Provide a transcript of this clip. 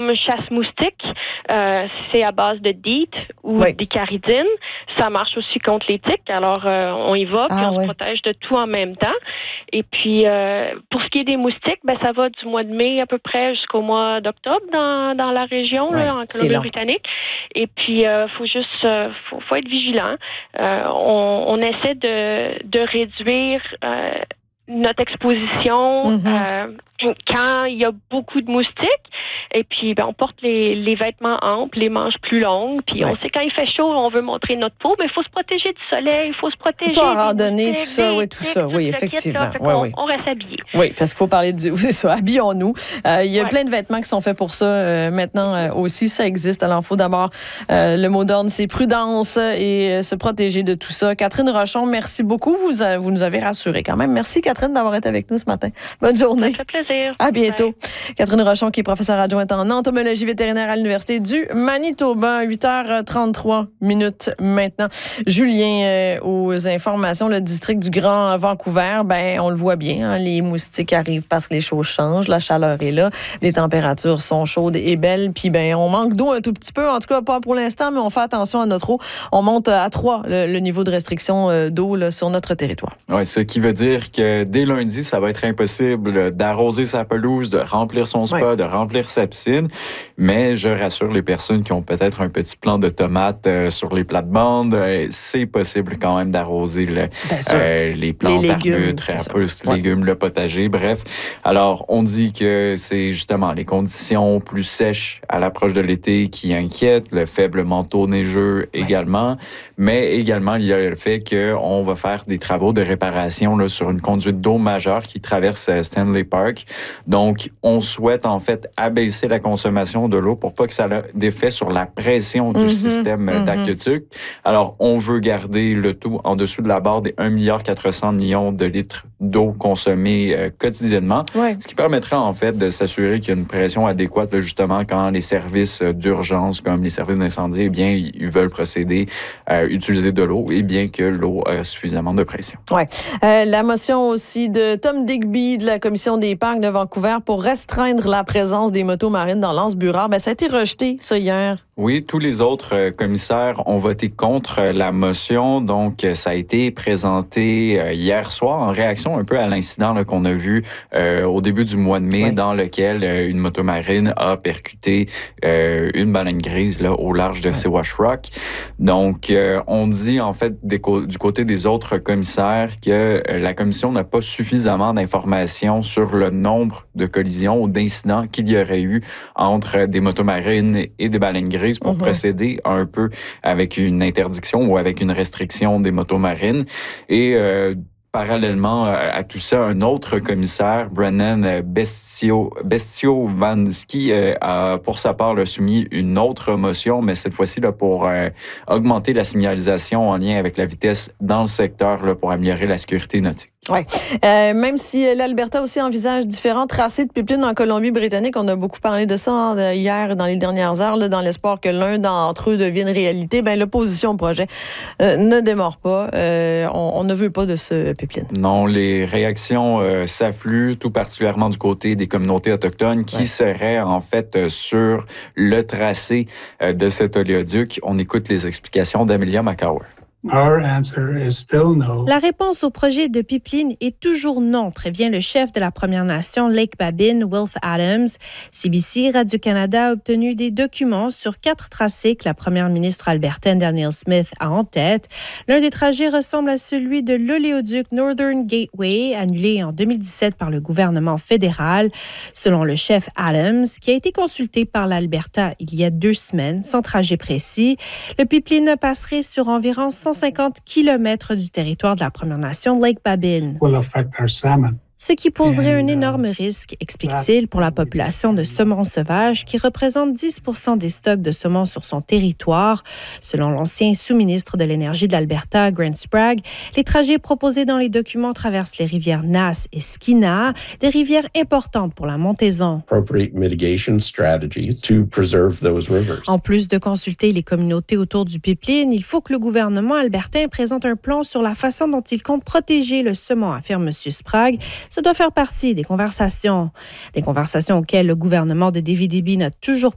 comme chasse moustique, c'est à base de DEET ou d'icaridine. Ça marche aussi contre les tiques. Alors, on y va, puis on se protège de tout en même temps. Et puis, pour ce qui est des moustiques, ça va du mois de mai à peu près jusqu'au mois d'octobre dans la région, là, en Colombie-Britannique. Et puis, faut juste, faut être vigilant. On essaie de réduire notre exposition quand il y a beaucoup de moustiques. Et puis, on porte les vêtements amples, les manches plus longues. Puis, on sait quand il fait chaud, on veut montrer notre peau, mais il faut se protéger du soleil, il faut se protéger des randonnée, tout ça, effectivement. On reste habillés. Oui, parce qu'il faut parler c'est ça, habillons-nous. Il y a plein de vêtements qui sont faits pour ça. Maintenant aussi, ça existe. Alors, il faut d'abord, le mot d'ordre, c'est prudence et se protéger de tout ça. Catherine Rochon, merci beaucoup. Vous nous avez rassurés quand même. Merci, Catherine, d'avoir été avec nous ce matin. Bonne journée. Ça fait plaisir. À bientôt. Bye. Catherine Rochon, qui est professeure adjointe en entomologie vétérinaire à l'Université du Manitoba. 8h33 maintenant. Julien, aux informations, le district du Grand Vancouver, on le voit bien, les moustiques arrivent parce que les choses changent, la chaleur est là, les températures sont chaudes et belles, puis on manque d'eau un tout petit peu, en tout cas pas pour l'instant, mais on fait attention à notre eau. On monte à 3 le niveau de restriction d'eau là, sur notre territoire. Oui, ce qui veut dire que dès lundi, ça va être impossible d'arroser sa pelouse, de remplir son spa, de remplir sa piscine. Mais je rassure les personnes qui ont peut-être un petit plant de tomates sur les plates-bandes, c'est possible quand même d'arroser les plantes arbustes, légumes, le potager, bref. Alors, on dit que c'est justement les conditions plus sèches à l'approche de l'été qui inquiètent, le faible manteau neigeux également, mais également il y a le fait qu'on va faire des travaux de réparation là, sur une conduite d'eau majeure qui traverse Stanley Park. Donc, on souhaite en fait abaisser la consommation de l'eau pour pas que ça ait d'effet sur la pression du système d'aqueduc. Alors, on veut garder le tout en dessous de la barre des 1,4 milliard de litres d'eau consommée quotidiennement, ce qui permettra en fait de s'assurer qu'il y a une pression adéquate là, justement quand les services d'urgence comme les services d'incendie, ils veulent procéder à utiliser de l'eau et bien que l'eau a suffisamment de pression. La motion aussi de Tom Digby de la Commission des parcs de Vancouver pour restreindre la présence des motos marines dans l'Anse-Burrard, ça a été rejeté, ça, hier. Oui, tous les autres commissaires ont voté contre la motion. Donc, ça a été présenté hier soir en réaction un peu à l'incident là, qu'on a vu au début du mois de mai dans lequel une motomarine a percuté une baleine grise là, au large de Siwash Rock. Donc, on dit en fait du côté des autres commissaires que la commission n'a pas suffisamment d'informations sur le nombre de collisions ou d'incidents qu'il y aurait eu entre des motomarines et des baleines grises pour procéder un peu avec une interdiction ou avec une restriction des motos marines. Et parallèlement à tout ça, un autre commissaire, Brennan Bestiovanski, a pour sa part soumis une autre motion, mais cette fois-ci là, pour augmenter la signalisation en lien avec la vitesse dans le secteur là, pour améliorer la sécurité nautique. Même si l'Alberta aussi envisage différents tracés de pipelines en Colombie-Britannique, on a beaucoup parlé de ça hier dans les dernières heures, là, dans l'espoir que l'un d'entre eux devienne réalité, l'opposition au projet ne démord pas. On ne veut pas de ce pipeline. Non, les réactions s'affluent, tout particulièrement du côté des communautés autochtones qui seraient en fait sur le tracé de cet oléoduc. On écoute les explications d'Amelia McCower. La réponse au projet de pipeline est toujours non, prévient le chef de la Première Nation Lake Babine, Wilf Adams. CBC Radio-Canada a obtenu des documents sur 4 tracés que la première ministre albertaine Danielle Smith a en tête. L'un des trajets ressemble à celui de l'oléoduc Northern Gateway, annulé en 2017 par le gouvernement fédéral. Selon le chef Adams, qui a été consulté par l'Alberta il y a 2 semaines, sans trajet précis, le pipeline passerait sur environ 150 km du territoire de la Première Nation Lake Babine. Ce qui poserait un énorme risque, explique-t-il, pour la population de saumon sauvage qui représente 10% des stocks de saumon sur son territoire. Selon l'ancien sous-ministre de l'Énergie de l'Alberta, Grant Sprague, les trajets proposés dans les documents traversent les rivières Nass et Skeena, des rivières importantes pour la montaison. En plus de consulter les communautés autour du pipeline, il faut que le gouvernement albertain présente un plan sur la façon dont il compte protéger le saumon, affirme M. Sprague. Ça doit faire partie des conversations auxquelles le gouvernement de David Eby n'a toujours